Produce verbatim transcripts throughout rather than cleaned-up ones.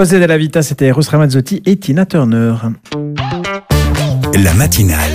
Cose della Vita, c'était Eros Ramazzotti et Tina Turner. La matinale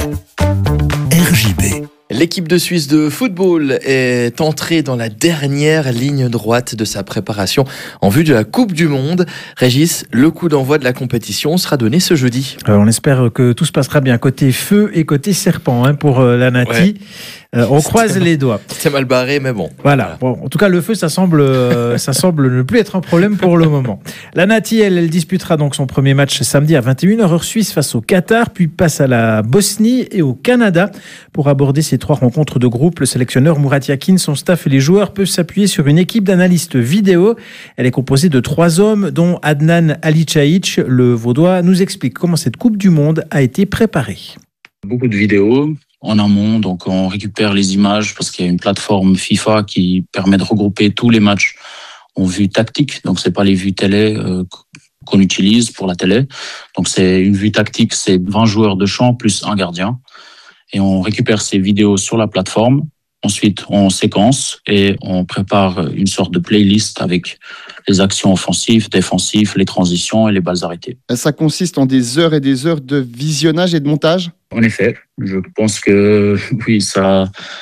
R J B. L'équipe de Suisse de football est entrée dans la dernière ligne droite de sa préparation en vue de la Coupe du Monde. Régis, le coup d'envoi de la compétition sera donné ce jeudi. Alors on espère que tout se passera bien côté feu et côté serpent hein, pour euh, la Nati. Ouais. Euh, on C'était croise mal, les doigts. C'est mal barré, mais bon. Voilà. Bon, en tout cas, le feu, ça semble, euh, ça semble ne plus être un problème pour le moment. La Nati, elle, elle disputera donc son premier match samedi à vingt et une heures heure suisse face au Qatar, puis passe à la Bosnie et au Canada. Pour aborder ces trois rencontres de groupe, le sélectionneur Murat Yakin, son staff et les joueurs peuvent s'appuyer sur une équipe d'analystes vidéo. Elle est composée de trois hommes, dont Adnan Alichaïch, le Vaudois, nous explique comment cette Coupe du Monde a été préparée. Beaucoup de vidéos en amont, donc on récupère les images parce qu'il y a une plateforme FIFA qui permet de regrouper tous les matchs en vue tactique. Donc c'est pas les vues télé euh, qu'on utilise pour la télé. Donc c'est une vue tactique, c'est vingt joueurs de champ plus un gardien. Et on récupère ces vidéos sur la plateforme. Ensuite, on séquence et on prépare une sorte de playlist avec les actions offensives, défensives, les transitions et les balles arrêtées. Ça consiste en des heures et des heures de visionnage et de montage ? En effet, je pense que oui, ça.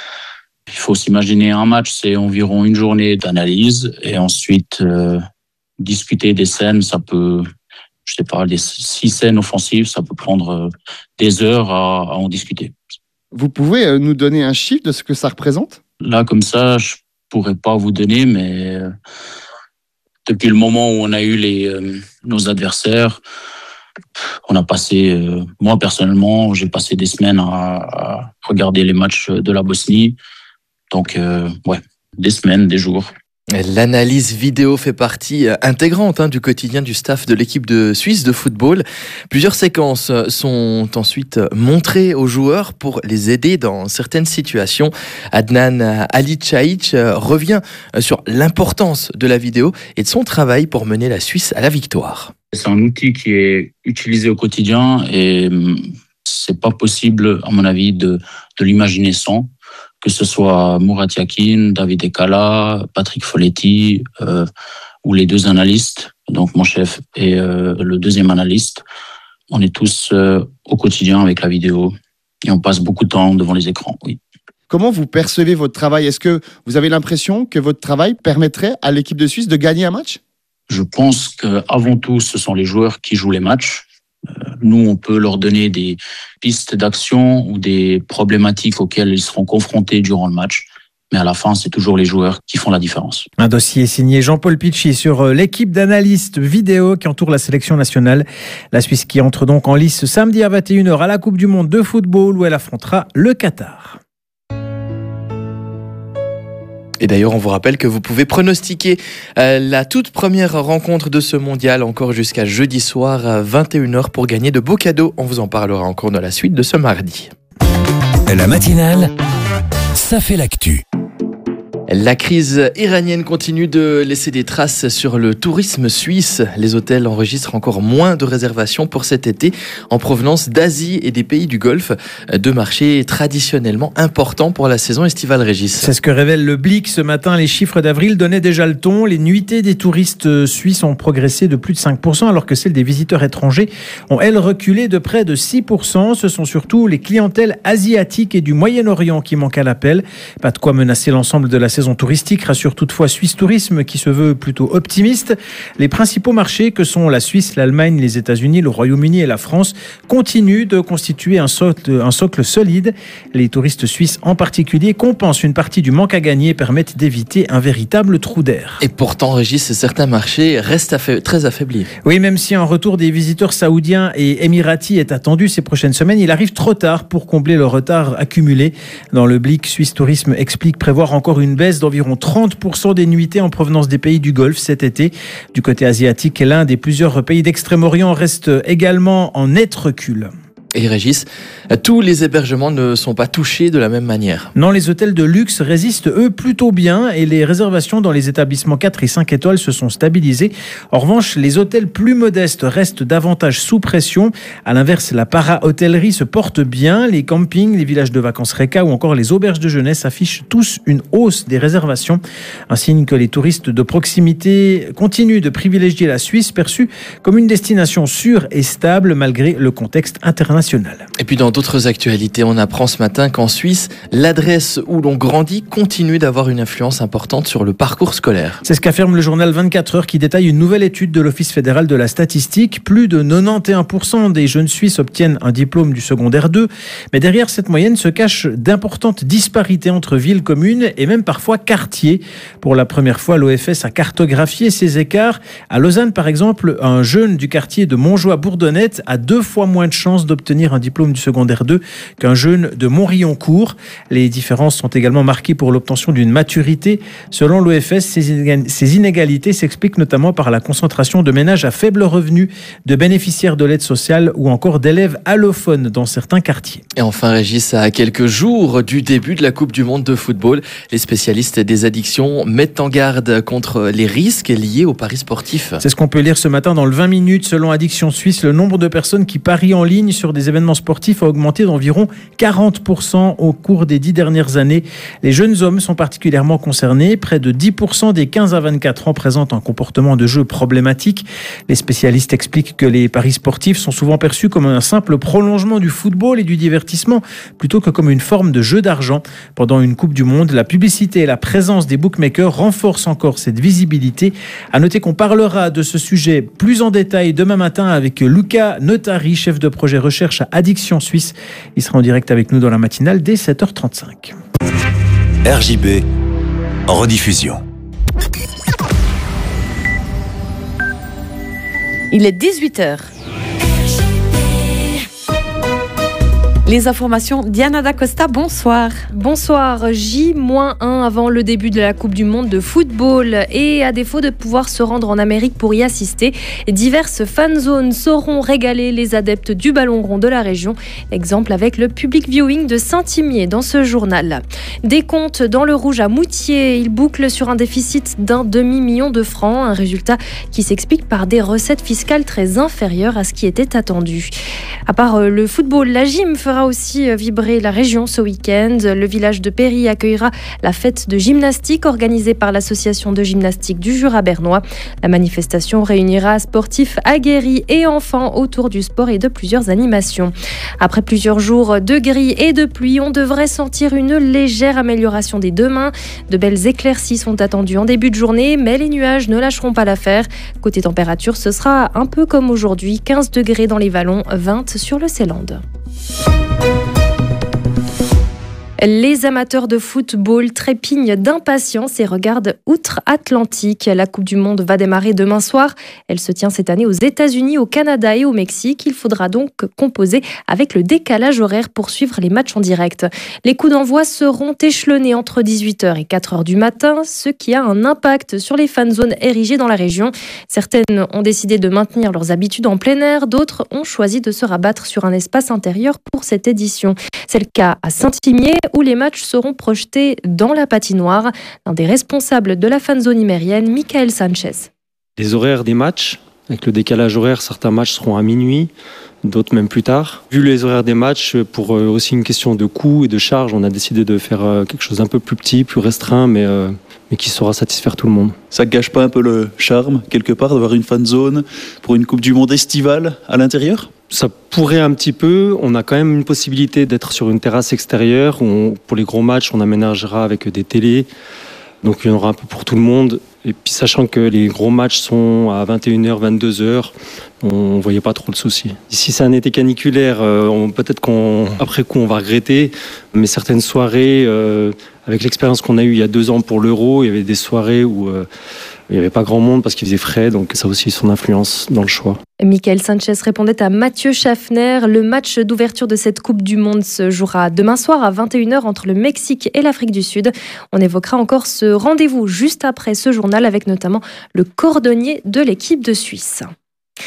Il faut s'imaginer un match, c'est environ une journée d'analyse et ensuite euh, discuter des scènes. Ça peut, je sais pas, des six scènes offensives, ça peut prendre des heures à, à en discuter. Vous pouvez nous donner un chiffre de ce que ça représente ? Là, comme ça, je pourrais pas vous donner, mais euh, depuis le moment où on a eu les euh, nos adversaires, on a passé, euh, moi personnellement, j'ai passé des semaines à, à regarder les matchs de la Bosnie. Donc, euh, ouais, des semaines, des jours. L'analyse vidéo fait partie intégrante hein, du quotidien du staff de l'équipe de Suisse de football. Plusieurs séquences sont ensuite montrées aux joueurs pour les aider dans certaines situations. Adnan Alichaïch revient sur l'importance de la vidéo et de son travail pour mener la Suisse à la victoire. C'est un outil qui est utilisé au quotidien et c'est pas possible, à mon avis, de, de l'imaginer sans. Que ce soit Murat Yakin, David Ekala, Patrick Folletti euh, ou les deux analystes, donc mon chef et euh, le deuxième analyste, on est tous euh, au quotidien avec la vidéo et on passe beaucoup de temps devant les écrans. Oui. Comment vous percevez votre travail ? Est-ce que vous avez l'impression que votre travail permettrait à l'équipe de Suisse de gagner un match ? Je pense qu'avant tout, ce sont les joueurs qui jouent les matchs. Nous, on peut leur donner des pistes d'action ou des problématiques auxquelles ils seront confrontés durant le match. Mais à la fin, c'est toujours les joueurs qui font la différence. Un dossier signé Jean-Paul Pichy sur l'équipe d'analystes vidéo qui entoure la sélection nationale. La Suisse qui entre donc en lice samedi à vingt et une heures à la Coupe du Monde de football où elle affrontera le Qatar. Et d'ailleurs, on vous rappelle que vous pouvez pronostiquer euh, la toute première rencontre de ce mondial encore jusqu'à jeudi soir à vingt et une heures pour gagner de beaux cadeaux. On vous en parlera encore dans la suite de ce mardi. La matinale, ça fait l'actu. La crise iranienne continue de laisser des traces sur le tourisme suisse. Les hôtels enregistrent encore moins de réservations pour cet été en provenance d'Asie et des pays du Golfe, deux marchés traditionnellement importants pour la saison estivale. Régis. C'est ce que révèle le Blick ce matin. Les chiffres d'avril donnaient déjà le ton. Les nuitées des touristes suisses ont progressé de plus de cinq pour cent alors que celles des visiteurs étrangers ont, elles, reculé de près de six pour cent. Ce sont surtout les clientèles asiatiques et du Moyen-Orient qui manquent à l'appel. Pas de quoi menacer l'ensemble de la saison touristique, rassure toutefois Suisse Tourisme qui se veut plutôt optimiste. Les principaux marchés que sont la Suisse, l'Allemagne, les États-Unis, le Royaume-Uni et la France continuent de constituer un socle, un socle solide. Les touristes suisses en particulier compensent une partie du manque à gagner et permettent d'éviter un véritable trou d'air. Et pourtant, Régis, certains marchés restent affa- très affaiblis. Oui, même si un retour des visiteurs saoudiens et émiratis est attendu ces prochaines semaines, il arrive trop tard pour combler le retard accumulé. Dans le Blick, Suisse Tourisme explique prévoir encore une baisse d'environ trente pour cent des nuitées en provenance des pays du Golfe cet été. Du côté asiatique, l'Inde et plusieurs pays d'Extrême-Orient restent également en net recul. Et Régis, tous les hébergements ne sont pas touchés de la même manière. Non, les hôtels de luxe résistent eux plutôt bien et les réservations dans les établissements quatre et cinq étoiles se sont stabilisées. En revanche, les hôtels plus modestes restent davantage sous pression. À l'inverse, la para-hôtellerie se porte bien. Les campings, les villages de vacances Reka ou encore les auberges de jeunesse affichent tous une hausse des réservations. Un signe que les touristes de proximité continuent de privilégier la Suisse, perçue comme une destination sûre et stable malgré le contexte international. Et puis dans d'autres actualités, on apprend ce matin qu'en Suisse, l'adresse où l'on grandit continue d'avoir une influence importante sur le parcours scolaire. C'est ce qu'affirme le journal vingt-quatre heures qui détaille une nouvelle étude de l'Office fédéral de la statistique. Plus de quatre-vingt-onze pour cent des jeunes Suisses obtiennent un diplôme du secondaire deux. Mais derrière cette moyenne se cachent d'importantes disparités entre villes, communes et même parfois quartiers. Pour la première fois, l'O F S a cartographié ces écarts. À Lausanne, par exemple, un jeune du quartier de Montjoie-Bourdonnette a deux fois moins de chances d'obtenir un diplôme du secondaire deux qu'un jeune de Montrioncourt. Les différences sont également marquées pour l'obtention d'une maturité. Selon l'O F S, ces inégalités s'expliquent notamment par la concentration de ménages à faible revenu, de bénéficiaires de l'aide sociale ou encore d'élèves allophones dans certains quartiers. Et enfin, Régis, à quelques jours du début de la Coupe du Monde de football, les spécialistes des addictions mettent en garde contre les risques liés aux paris sportifs. C'est ce qu'on peut lire ce matin dans le vingt minutes. Selon Addiction Suisse, le nombre de personnes qui parient en ligne sur des événements sportifs a augmenté d'environ quarante pour cent au cours des dix dernières années. Les jeunes hommes sont particulièrement concernés. Près de dix pour cent des quinze à vingt-quatre ans présentent un comportement de jeu problématique. Les spécialistes expliquent que les paris sportifs sont souvent perçus comme un simple prolongement du football et du divertissement, plutôt que comme une forme de jeu d'argent. Pendant une Coupe du Monde, la publicité et la présence des bookmakers renforcent encore cette visibilité. À noter qu'on parlera de ce sujet plus en détail demain matin avec Luca Notari, chef de projet recherche à Addiction Suisse. Il sera en direct avec nous dans la matinale dès sept heures trente-cinq. R J B, en rediffusion. Il est dix-huit heures. Les informations, Diana D'Acosta, bonsoir. Bonsoir, J un avant le début de la Coupe du Monde de football et à défaut de pouvoir se rendre en Amérique pour y assister, diverses fan zones sauront régaler les adeptes du ballon rond de la région. Exemple avec le public viewing de Saint-Imier dans ce journal. Des comptes dans le rouge à Moutier, il boucle sur un déficit d'un demi-million de francs, un résultat qui s'explique par des recettes fiscales très inférieures à ce qui était attendu. À part le football, la gym fera aussi vibrer la région ce week-end. Le village de Péry accueillera la fête de gymnastique organisée par l'association de gymnastique du Jura bernois. La manifestation réunira sportifs aguerris et enfants autour du sport et de plusieurs animations. Après plusieurs jours de gris et de pluie, on devrait sentir une légère amélioration des demain. De belles éclaircies sont attendues en début de journée, mais les nuages ne lâcheront pas l'affaire. Côté température, ce sera un peu comme aujourd'hui, quinze degrés dans les vallons, vingt sur le Ceyland. Les amateurs de football trépignent d'impatience et regardent outre-Atlantique. La Coupe du Monde va démarrer demain soir. Elle se tient cette année aux États-Unis, au Canada et au Mexique. Il faudra donc composer avec le décalage horaire pour suivre les matchs en direct. Les coups d'envoi seront échelonnés entre dix-huit heures et quatre heures du matin, ce qui a un impact sur les fan zones érigées dans la région. Certaines ont décidé de maintenir leurs habitudes en plein air, d'autres ont choisi de se rabattre sur un espace intérieur pour cette édition. C'est le cas à Saint-Imier, où les matchs seront projetés dans la patinoire. L'un des responsables de la fanzone imérienne, Michael Sanchez. Les horaires des matchs, avec le décalage horaire, certains matchs seront à minuit, d'autres même plus tard. Vu les horaires des matchs, pour aussi une question de coût et de charge, on a décidé de faire quelque chose un peu plus petit, plus restreint, mais, euh, mais qui saura satisfaire tout le monde. Ça gâche pas un peu le charme, quelque part, d'avoir une fanzone pour une Coupe du Monde estivale à l'intérieur ? Ça pourrait un petit peu. On a quand même une possibilité d'être sur une terrasse extérieure où on, pour les gros matchs, on aménagera avec des télés. Donc il y en aura un peu pour tout le monde. Et puis sachant que les gros matchs sont à vingt et une heures, vingt-deux heures, on ne voyait pas trop le souci. Si c'est un été caniculaire, on, peut-être qu'après coup on va regretter. Mais certaines soirées, euh, avec l'expérience qu'on a eue il y a deux ans pour l'Euro, il y avait des soirées où euh, il n'y avait pas grand monde parce qu'il faisait frais. Donc ça a aussi son influence dans le choix. Michael Sanchez répondait à Mathieu Schaffner. Le match d'ouverture de cette Coupe du Monde se jouera demain soir à vingt et une heures entre le Mexique et l'Afrique du Sud. On évoquera encore ce rendez-vous juste après ce journal avec notamment le cordonnier de l'équipe de Suisse.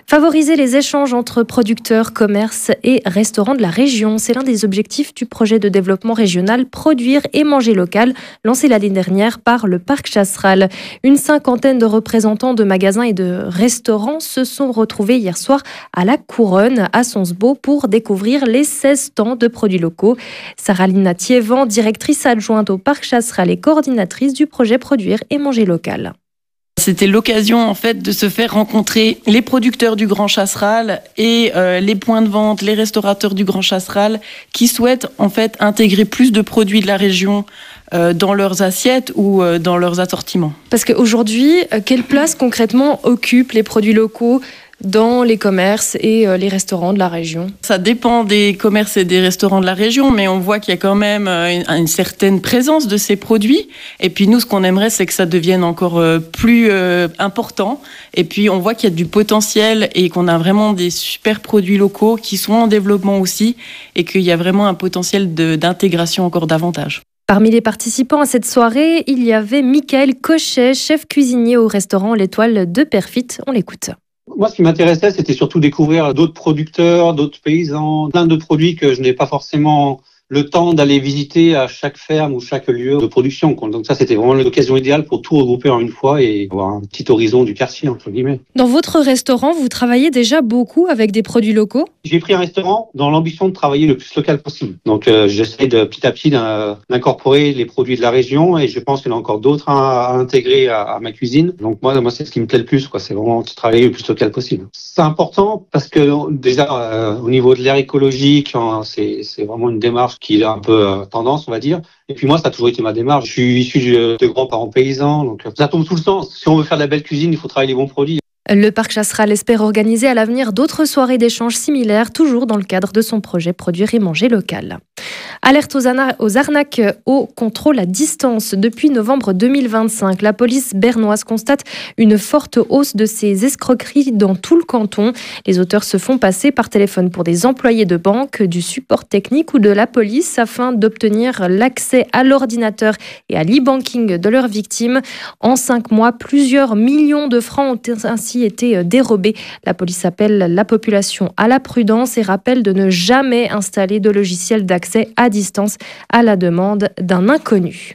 Favoriser les échanges entre producteurs, commerces et restaurants de la région, c'est l'un des objectifs du projet de développement régional Produire et manger local, lancé l'année dernière par le Parc Chasseral. Une cinquantaine de représentants de magasins et de restaurants se sont retrouvés hier soir à la Couronne, à Sonsbeau, pour découvrir les seize stands de produits locaux. Sarah-Lina Thiévan, directrice adjointe au Parc Chasseral et coordinatrice du projet Produire et manger local. C'était l'occasion en fait de se faire rencontrer les producteurs du Grand Chasseral et euh, les points de vente, les restaurateurs du Grand Chasseral qui souhaitent en fait intégrer plus de produits de la région euh, dans leurs assiettes ou euh, dans leurs assortiments. Parce qu'aujourd'hui, euh, quelle place concrètement occupent les produits locaux dans les commerces et les restaurants de la région? Ça dépend des commerces et des restaurants de la région, mais on voit qu'il y a quand même une, une certaine présence de ces produits. Et puis nous, ce qu'on aimerait, c'est que ça devienne encore plus euh, important. Et puis on voit qu'il y a du potentiel et qu'on a vraiment des super produits locaux qui sont en développement aussi et qu'il y a vraiment un potentiel de, d'intégration encore davantage. Parmi les participants à cette soirée, il y avait Michael Cochet, chef cuisinier au restaurant L'Étoile de Perfit. On l'écoute. Moi, ce qui m'intéressait, c'était surtout découvrir d'autres producteurs, d'autres paysans, plein de produits que je n'ai pas forcément le temps d'aller visiter à chaque ferme ou chaque lieu de production. Donc ça, c'était vraiment l'occasion idéale pour tout regrouper en une fois et avoir un petit horizon du quartier, entre guillemets. Dans votre restaurant, vous travaillez déjà beaucoup avec des produits locaux? J'ai pris un restaurant dans l'ambition de travailler le plus local possible. Donc euh, j'essaie de petit à petit d'incorporer les produits de la région et je pense qu'il y en a encore d'autres à, à intégrer à, à ma cuisine. Donc moi, moi c'est ce qui me plaît le plus, quoi. C'est vraiment de travailler le plus local possible. C'est important parce que déjà, euh, au niveau de l'air écologique, hein, c'est, c'est vraiment une démarche qui est un peu euh, tendance, on va dire. Et puis moi, ça a toujours été ma démarche. Je suis issu de, de grands-parents paysans, donc ça tombe tout le sens. Si on veut faire de la belle cuisine, il faut travailler les bons produits. Le Parc Chasseral espère organiser à l'avenir d'autres soirées d'échanges similaires, toujours dans le cadre de son projet Produire et manger local. Alerte aux, ana- aux arnaques au contrôle à distance. Depuis novembre deux mille vingt-cinq, la police bernoise constate une forte hausse de ces escroqueries dans tout le canton. Les auteurs se font passer par téléphone pour des employés de banque, du support technique ou de la police afin d'obtenir l'accès à l'ordinateur et à l'e-banking de leurs victimes. En cinq mois, plusieurs millions de francs ont ainsi été dérobés. La police appelle la population à la prudence et rappelle de ne jamais installer de logiciel d'accès à distance à la demande d'un inconnu.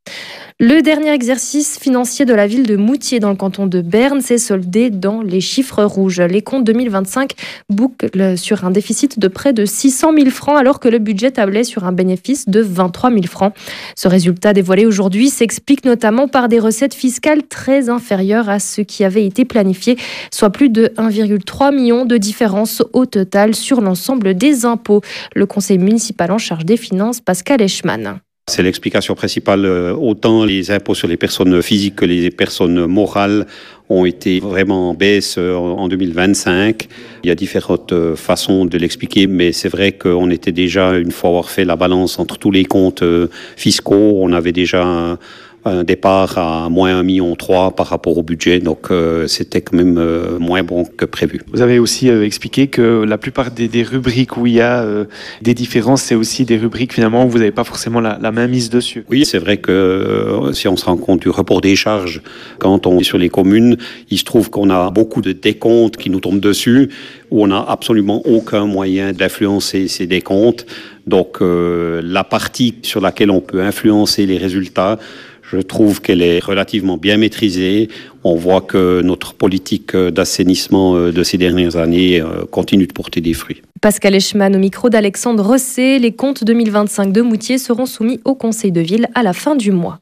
Le dernier exercice financier de la ville de Moutier dans le canton de Berne s'est soldé dans les chiffres rouges. Les comptes deux mille vingt-cinq bouclent sur un déficit de près de six cent mille francs alors que le budget tablait sur un bénéfice de vingt-trois mille francs. Ce résultat dévoilé aujourd'hui s'explique notamment par des recettes fiscales très inférieures à ce qui avait été planifié, soit plus de un virgule trois million de différence au total sur l'ensemble des impôts. Le conseil municipal en charge des finances, Pascal Eschmann. C'est l'explication principale. Autant les impôts sur les personnes physiques que les personnes morales ont été vraiment en baisse en deux mille vingt-cinq. Il y a différentes façons de l'expliquer, mais c'est vrai qu'on était déjà, une fois avoir fait la balance entre tous les comptes fiscaux, on avait déjà un, un départ à moins un virgule trois million par rapport au budget, donc euh, c'était quand même euh, moins bon que prévu. Vous avez aussi euh, expliqué que la plupart des, des rubriques où il y a euh, des différences, c'est aussi des rubriques finalement où vous n'avez pas forcément la, la main mise dessus. Oui, c'est vrai que euh, si on se rend compte du report des charges, quand on est sur les communes, il se trouve qu'on a beaucoup de décomptes qui nous tombent dessus, où on n'a absolument aucun moyen d'influencer ces décomptes. Donc euh, la partie sur laquelle on peut influencer les résultats, je trouve qu'elle est relativement bien maîtrisée. On voit que notre politique d'assainissement de ces dernières années continue de porter des fruits. Pascal Eschmann au micro d'Alexandre Rosset. Les comptes deux mille vingt-cinq de Moutier seront soumis au Conseil de ville à la fin du mois.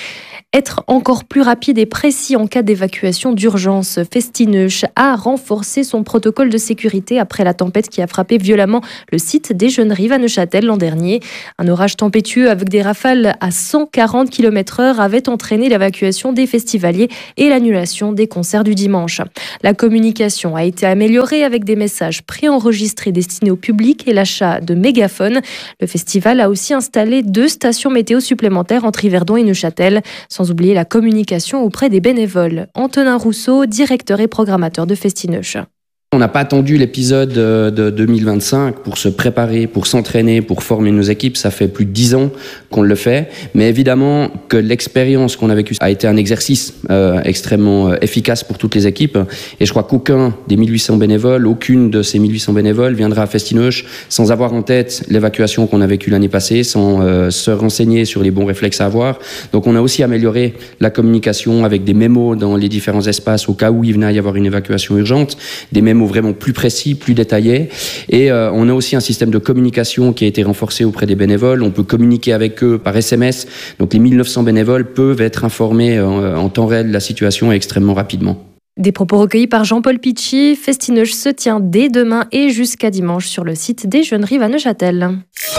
Être encore plus rapide et précis en cas d'évacuation d'urgence. Festineuch a renforcé son protocole de sécurité après la tempête qui a frappé violemment le site des Jeunes Rives à Neuchâtel l'an dernier. Un orage tempétueux avec des rafales à cent quarante kilomètres heure avait entraîné l'évacuation des festivaliers et l'annulation des concerts du dimanche. La communication a été améliorée avec des messages préenregistrés destinés au public et l'achat de mégaphones. Le festival a aussi installé deux stations météo supplémentaires entre Yverdon et Neuchâtel, sans oublier la communication auprès des bénévoles. Antonin Rousseau, directeur et programmateur de Festineuch. On n'a pas attendu l'épisode de deux mille vingt-cinq pour se préparer, pour s'entraîner, pour former nos équipes. Ça fait plus de dix ans qu'on le fait. Mais évidemment que l'expérience qu'on a vécue a été un exercice euh, extrêmement efficace pour toutes les équipes. Et je crois qu'aucun des mille huit cents bénévoles, aucune de ces mille huit cents bénévoles viendra à Festinoche sans avoir en tête l'évacuation qu'on a vécue l'année passée, sans euh, se renseigner sur les bons réflexes à avoir. Donc on a aussi amélioré la communication avec des mémos dans les différents espaces au cas où il venait à y avoir une évacuation urgente, des mémos vraiment plus précis, plus détaillés. Et euh, on a aussi un système de communication qui a été renforcé auprès des bénévoles. On peut communiquer avec eux par S M S. Donc les mille neuf cents bénévoles peuvent être informés euh, en temps réel de la situation et extrêmement rapidement. Des propos recueillis par Jean-Paul Pichy. Festinoche se tient dès demain et jusqu'à dimanche sur le site des Jeunes Rives à Neuchâtel.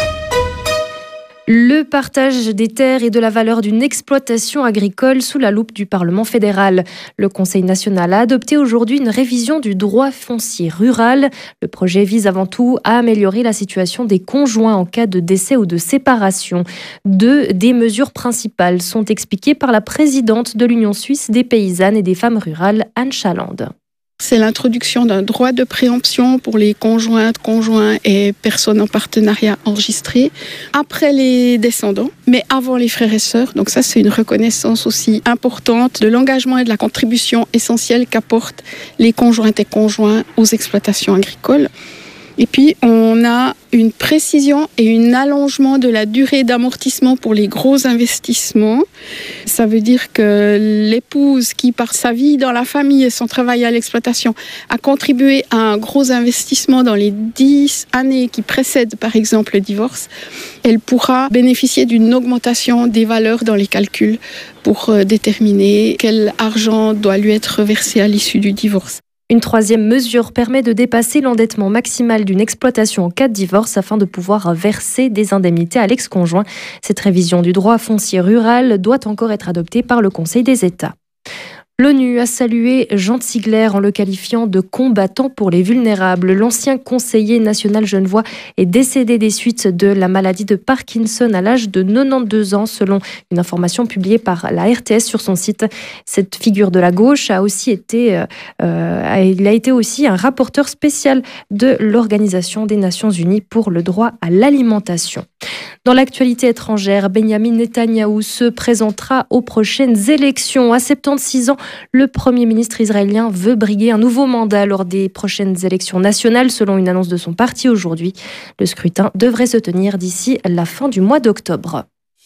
Le partage des terres et de la valeur d'une exploitation agricole sous la loupe du Parlement fédéral. Le Conseil national a adopté aujourd'hui une révision du droit foncier rural. Le projet vise avant tout à améliorer la situation des conjoints en cas de décès ou de séparation. Deux des mesures principales sont expliquées par la présidente de l'Union suisse des paysannes et des femmes rurales, Anne Chaland. C'est l'introduction d'un droit de préemption pour les conjointes, conjoints et personnes en partenariat enregistrées après les descendants, mais avant les frères et sœurs. Donc ça, c'est une reconnaissance aussi importante de l'engagement et de la contribution essentielle qu'apportent les conjointes et conjoints aux exploitations agricoles. Et puis, on a une précision et un allongement de la durée d'amortissement pour les gros investissements. Ça veut dire que l'épouse qui, par sa vie dans la famille et son travail à l'exploitation, a contribué à un gros investissement dans les dix années qui précèdent, par exemple, le divorce, elle pourra bénéficier d'une augmentation des valeurs dans les calculs pour déterminer quel argent doit lui être versé à l'issue du divorce. Une troisième mesure permet de dépasser l'endettement maximal d'une exploitation en cas de divorce afin de pouvoir verser des indemnités à l'ex-conjoint. Cette révision du droit foncier rural doit encore être adoptée par le Conseil des États. L'ONU a salué Jean Ziegler en le qualifiant de combattant pour les vulnérables. L'ancien conseiller national genevois est décédé des suites de la maladie de Parkinson à l'âge de quatre-vingt-douze ans, selon une information publiée par la R T S sur son site. Cette figure de la gauche a aussi été, euh, il a été aussi un rapporteur spécial de l'Organisation des Nations Unies pour le droit à l'alimentation. Dans l'actualité étrangère, Benjamin Netanyahou se présentera aux prochaines élections. À soixante-seize ans, le Premier ministre israélien veut briguer un nouveau mandat lors des prochaines élections nationales, selon une annonce de son parti aujourd'hui. Le scrutin devrait se tenir d'ici la fin du mois d'octobre.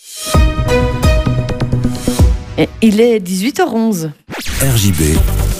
Et il est dix-huit heures onze. R J B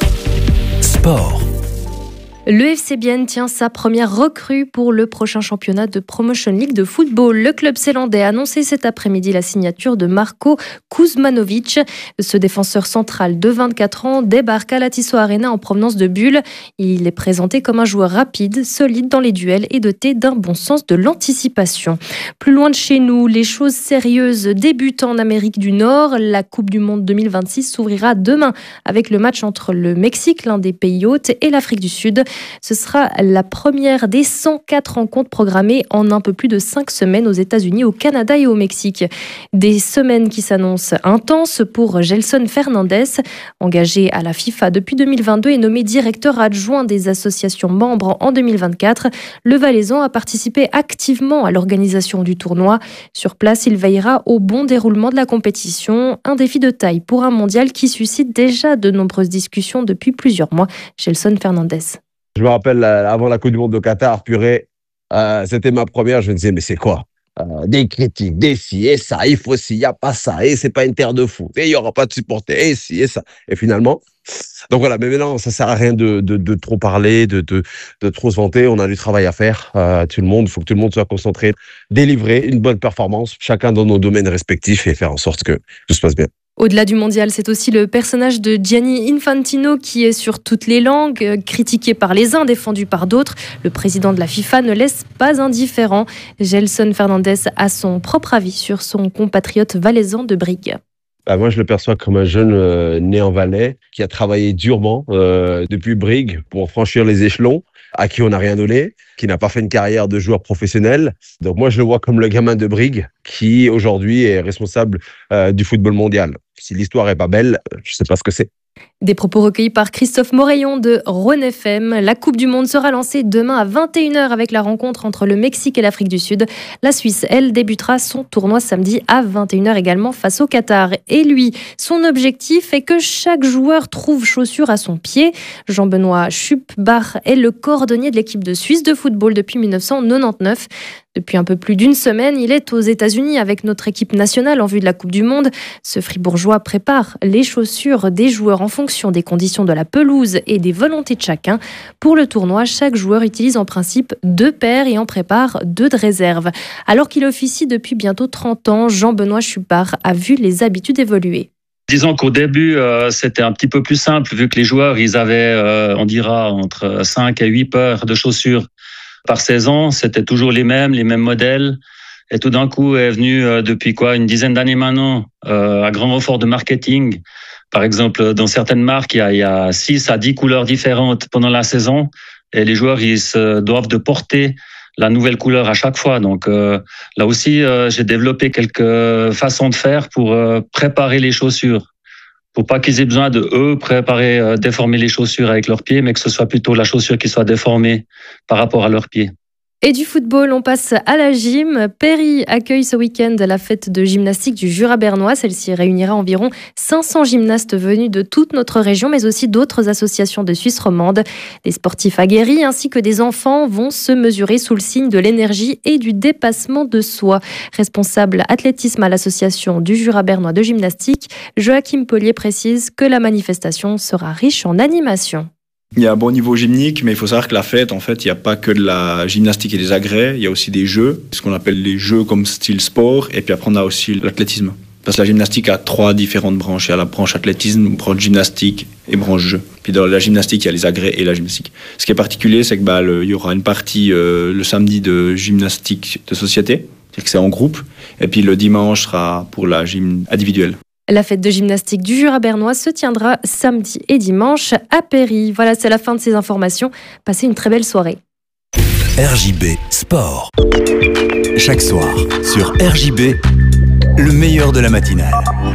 Sport. Le F C Bienne tient sa première recrue pour le prochain championnat de Promotion League de football. Le club zélandais a annoncé cet après-midi la signature de Marko Kuzmanovic. Ce défenseur central de vingt-quatre ans débarque à la Tissot Arena en provenance de Bulle. Il est présenté comme un joueur rapide, solide dans les duels et doté d'un bon sens de l'anticipation. Plus loin de chez nous, les choses sérieuses débutent en Amérique du Nord. La Coupe du Monde deux mille vingt-six s'ouvrira demain avec le match entre le Mexique, l'un des pays hôtes, et l'Afrique du Sud. Ce sera la première des cent quatre rencontres programmées en un peu plus de cinq semaines aux États-Unis, au Canada et au Mexique. Des semaines qui s'annoncent intenses pour Gelson Fernandez, engagé à la FIFA depuis deux mille vingt-deux et nommé directeur adjoint des associations membres en deux mille vingt-quatre. Le Valaisan a participé activement à l'organisation du tournoi. Sur place, il veillera au bon déroulement de la compétition. Un défi de taille pour un mondial qui suscite déjà de nombreuses discussions depuis plusieurs mois. Gelson Fernandez. Je me rappelle, avant la Coupe du Monde au Qatar, purée, euh, c'était ma première, je me disais, mais c'est quoi euh, des critiques, des ci et ça, il faut ci, il n'y a pas ça, et c'est pas une terre de foot, et il n'y aura pas de supporters, et ci et ça. Et finalement, donc voilà, mais maintenant, ça sert à rien de, de, de trop parler, de, de, de trop se vanter, on a du travail à faire, euh, tout le monde, il faut que tout le monde soit concentré, délivrer une bonne performance, chacun dans nos domaines respectifs, et faire en sorte que tout se passe bien. Au-delà du mondial, c'est aussi le personnage de Gianni Infantino qui est sur toutes les langues, critiqué par les uns, défendu par d'autres. Le président de la FIFA ne laisse pas indifférent. Gelson Fernandez a son propre avis sur son compatriote valaisan de Brigue. Bah moi, je le perçois comme un jeune euh, né en Valais qui a travaillé durement euh, depuis Brigue pour franchir les échelons, à qui on n'a rien donné, qui n'a pas fait une carrière de joueur professionnel. Donc moi, je le vois comme le gamin de Brigue qui, aujourd'hui, est responsable euh, du football mondial. Si l'histoire est pas belle, je sais pas ce que c'est. Des propos recueillis par Christophe Moreillon de Rhône F M. La Coupe du Monde sera lancée demain à vingt et une heures avec la rencontre entre le Mexique et l'Afrique du Sud. La Suisse, elle, débutera son tournoi samedi à vingt et une heures également face au Qatar. Et lui, son objectif est que chaque joueur trouve chaussure à son pied. Jean-Benoît Schupbach est le coordonnier de l'équipe de Suisse de football depuis dix-neuf cent quatre-vingt-dix-neuf. Depuis un peu plus d'une semaine, il est aux États-Unis avec notre équipe nationale en vue de la Coupe du Monde. Ce Fribourgeois prépare les chaussures des joueurs en fonction des conditions de la pelouse et des volontés de chacun. Pour le tournoi, chaque joueur utilise en principe deux paires et en prépare deux de réserve. Alors qu'il officie depuis bientôt trente ans, Jean-Benoît Schupbach a vu les habitudes évoluer. Disons qu'au début, euh, c'était un petit peu plus simple vu que les joueurs, ils avaient, euh, on dira, entre cinq et huit paires de chaussures par saison. C'était toujours les mêmes, les mêmes modèles. Et tout d'un coup est venu, euh, depuis quoi, une dizaine d'années maintenant, euh, un grand renfort de marketing. Par exemple, dans certaines marques, il y a, il y a six à dix couleurs différentes pendant la saison. Et les joueurs, ils se doivent de porter la nouvelle couleur à chaque fois. Donc euh, là aussi, euh, j'ai développé quelques façons de faire pour euh, préparer les chaussures. Pour pas qu'ils aient besoin de eux préparer, euh, déformer les chaussures avec leurs pieds, mais que ce soit plutôt la chaussure qui soit déformée par rapport à leurs pieds. Et du football, on passe à la gym. Péry accueille ce week-end la fête de gymnastique du Jura bernois. Celle-ci réunira environ cinq cents gymnastes venus de toute notre région, mais aussi d'autres associations de Suisse romande. Des sportifs aguerris ainsi que des enfants vont se mesurer sous le signe de l'énergie et du dépassement de soi. Responsable athlétisme à l'association du Jura bernois de gymnastique, Joachim Paulier précise que la manifestation sera riche en animation. Il y a un bon niveau gymnique, mais il faut savoir que la fête, en fait, il n'y a pas que de la gymnastique et des agrès, il y a aussi des jeux, ce qu'on appelle les jeux comme style sport, et puis après on a aussi l'athlétisme. Parce que la gymnastique a trois différentes branches. Il y a la branche athlétisme, branche gymnastique et branche jeu. Puis dans la gymnastique, il y a les agrès et la gymnastique. Ce qui est particulier, c'est que bah, le, il y aura une partie euh, le samedi de gymnastique de société, c'est-à-dire que c'est en groupe, et puis le dimanche sera pour la gym individuelle. La fête de gymnastique du Jura bernois se tiendra samedi et dimanche à Péry. Voilà, c'est la fin de ces informations. Passez une très belle soirée. R J B Sport. Chaque soir sur R J B, le meilleur de la matinale.